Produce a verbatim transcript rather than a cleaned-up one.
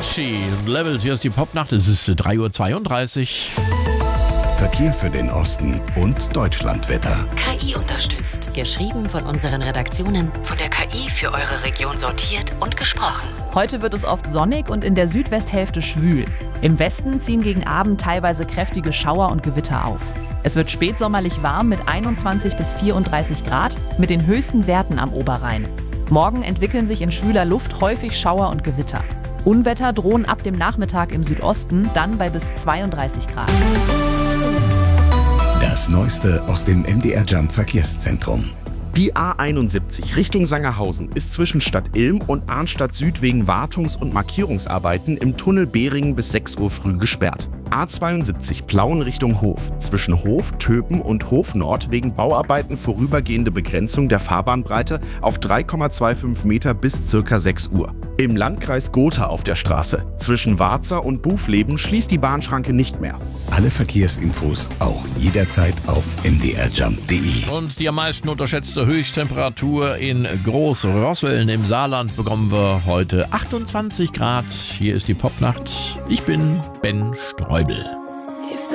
Avicii und Levels, hier ist die Popnacht, es ist drei Uhr zweiunddreißig. Verkehr für den Osten und Deutschlandwetter. K I unterstützt. Geschrieben von unseren Redaktionen, von der K I für eure Region sortiert und gesprochen. Heute wird es oft sonnig und in der Südwesthälfte schwül. Im Westen ziehen gegen Abend teilweise kräftige Schauer und Gewitter auf. Es wird spätsommerlich warm mit einundzwanzig bis vierunddreißig Grad, mit den höchsten Werten am Oberrhein. Morgen entwickeln sich in schwüler Luft häufig Schauer und Gewitter. Unwetter drohen ab dem Nachmittag im Südosten, dann bei bis zweiunddreißig Grad. Das Neueste aus dem M D R Jump Verkehrszentrum. Die A einundsiebzig Richtung Sangerhausen ist zwischen Stadt Ilm und Arnstadt Süd wegen Wartungs- und Markierungsarbeiten im Tunnel Behringen bis sechs Uhr früh gesperrt. A zweiundsiebzig Plauen Richtung Hof. Zwischen Hof, Töpen und Hof Nord wegen Bauarbeiten vorübergehende Begrenzung der Fahrbahnbreite auf drei Komma fünfundzwanzig Meter bis ca. sechs Uhr. Im Landkreis Gotha auf der Straße. Zwischen Warza und Bufleben schließt die Bahnschranke nicht mehr. Alle Verkehrsinfos auch jederzeit auf m d r jump punkt d e. Und die am meisten unterschätzte Höchsttemperatur in Großrosseln im Saarland bekommen wir heute achtundzwanzig Grad. Hier ist die Popnacht. Ich bin Ben Streubel.